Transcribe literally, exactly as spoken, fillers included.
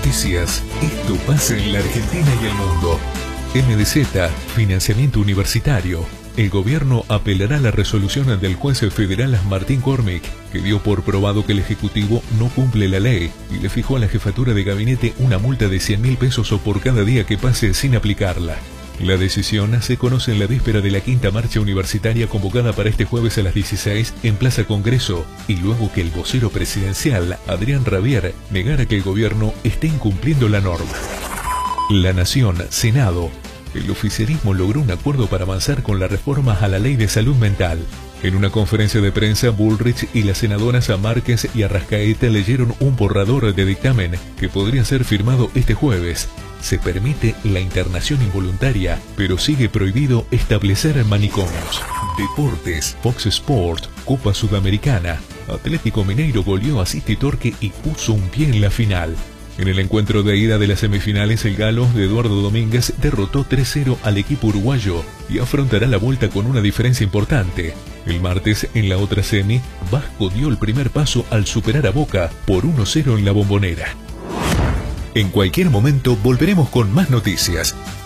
noticias. Esto pasa en la Argentina y el mundo. M D Z, financiamiento universitario. El gobierno apelará a la resolución del juez federal Martín Cormick, que dio por probado que el Ejecutivo no cumple la ley y le fijó a la jefatura de gabinete una multa de cien mil pesos por cada día que pase sin aplicarla. La decisión se conoce en la víspera de la quinta marcha universitaria convocada para este jueves a las dieciséis en Plaza Congreso, y luego que el vocero presidencial, Adrián Rabier, negara que el gobierno esté incumpliendo la norma. La Nación, Senado. El oficialismo logró un acuerdo para avanzar con las reformas a la ley de salud mental. En una conferencia de prensa, Bullrich y las senadoras Márquez y Arrascaeta leyeron un borrador de dictamen que podría ser firmado este jueves. Se permite la internación involuntaria, pero sigue prohibido establecer manicomios. Deportes, Fox Sport, Copa Sudamericana. Atlético Mineiro goleó a City Torque y puso un pie en la final. En el encuentro de ida de las semifinales, el galo de Eduardo Domínguez derrotó tres cero al equipo uruguayo y afrontará la vuelta con una diferencia importante. El martes, en la otra semi, Vasco dio el primer paso al superar a Boca por uno cero en la Bombonera. En cualquier momento volveremos con más noticias.